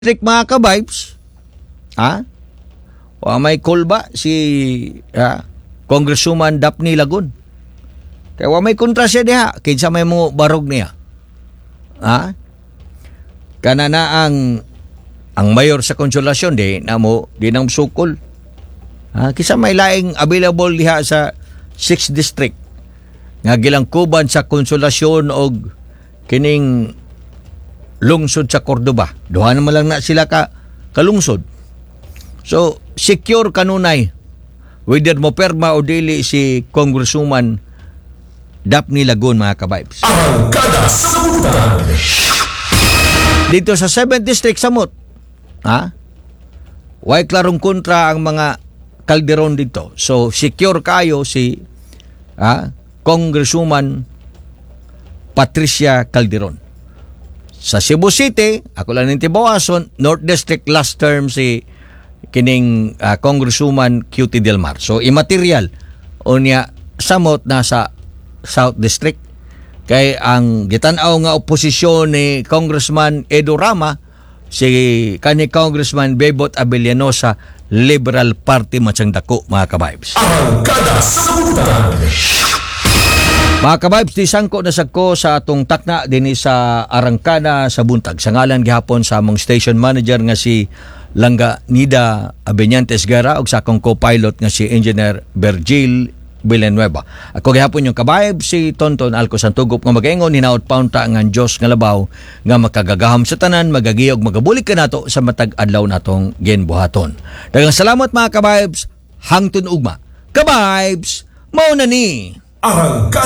District mga ka-vibes, o may call ba si Congresswoman Daphne Lagun? Kaya may kontra siya diha, kinsa may mo barog niya. Kanana ang mayor sa Konsolasyon di nang sukol. Kinsa may laing available diha sa 6th District nga gilangkuban sa Konsolasyon og kining lungsod sa Cordoba. Duha naman lang na sila kalungsod. So, secure kanunay whether mo perma o dili si Congresswoman Daphne Lagun mga ka-vibes. Dito sa 7th District Samot, way klarong kontra ang mga Calderon dito. So, secure kayo si Congresswoman Patricia Calderon. Sa Cebu City, ako lang nintibawason, North District last term si kining Congresswoman Cutie Del Mar. So, immaterial o niya samot na sa South District. Kay ang gitanaw nga oposisyon ni Congressman Edo Rama, si Congressman Bebot Abellanosa, Liberal Party matsang dako mga ka-vibes. Mga ka-vibes, disangko na sagko sa atong takna din sa Arangkada sa buntag. Sa ngalan gihapon sa among station manager nga si Langga Nida Abeñantes Guerra ug sa akong co-pilot nga si Engineer Virgil Villanueva. Ako gihapon yung ka-vibes si Tonton Alco Santugop nga mag-ingon hinaot paunta nga Dios nga labaw nga makagagaham sa tanan, magagiyog, magabulik ka nato sa matag adlaw natong ginbuhaton. Daghang salamat mga ka-vibes, hangtun ugma. Ka-vibes, mao na ni